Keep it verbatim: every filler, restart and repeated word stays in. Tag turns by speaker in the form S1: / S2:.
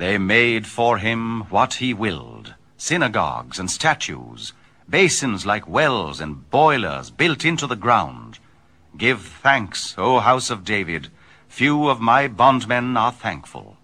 S1: They made for him what he willed, synagogues and statues, basins like wells and boilers built into the ground. Give thanks, O house of David. Few of my bondmen are thankful.